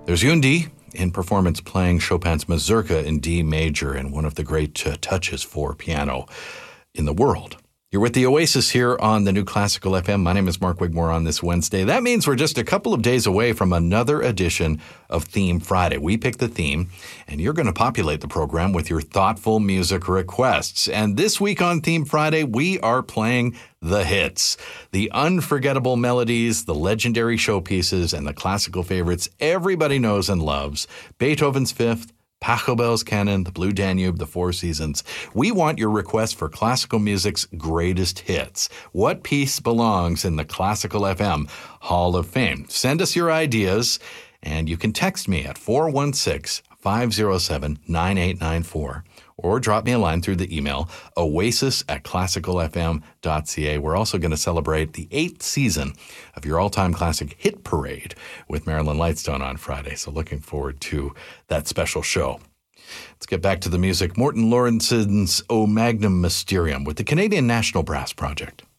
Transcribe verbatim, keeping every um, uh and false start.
There's Yundi in performance playing Chopin's Mazurka in D major and one of the great uh, touches for piano in the world. You're with the Oasis here on the New Classical F M. My name is Mark Wigmore on this Wednesday. That means we're just a couple of days away from another edition of Theme Friday. We pick the theme, and you're going to populate the program with your thoughtful music requests. And this week on Theme Friday, we are playing the hits, the unforgettable melodies, the legendary showpieces, and the classical favorites everybody knows and loves. Beethoven's Fifth, Pachelbel's Canon, the Blue Danube, the Four Seasons. We want your request for classical music's greatest hits. What piece belongs in the Classical F M Hall of Fame? Send us your ideas, and you can text me at four one six, five oh seven, nine eight nine four or drop me a line through the email oasis at classical f m dot c a. We're also going to celebrate the eighth season of your all-time classic hit parade with Marilyn Lightstone on Friday, so looking forward to that special show. Let's get back to the music. Morton Lorenzen's O Magnum Mysterium with the Canadian National Brass Project.